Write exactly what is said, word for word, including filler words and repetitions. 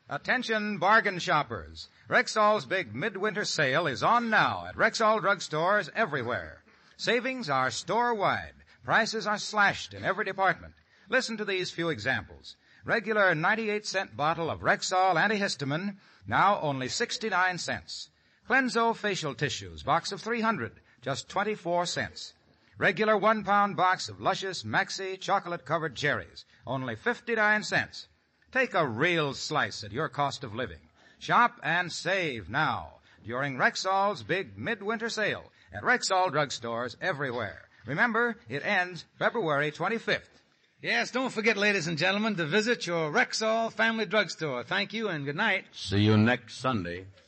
Attention bargain shoppers. Rexall's big midwinter sale is on now at Rexall drugstores everywhere. Savings are store-wide. Prices are slashed in every department. Listen to these few examples. Regular ninety-eight cent bottle of Rexall antihistamine, now only sixty-nine cents. Cleanzo facial tissues, box of three hundred, just twenty-four cents. Regular one-pound box of luscious Maxi chocolate-covered cherries, only fifty-nine cents. Take a real slice at your cost of living. Shop and save now during Rexall's big midwinter sale at Rexall drugstores everywhere. Remember, it ends February twenty-fifth. Yes, don't forget, ladies and gentlemen, to visit your Rexall family drugstore. Thank you and good night. See you next Sunday.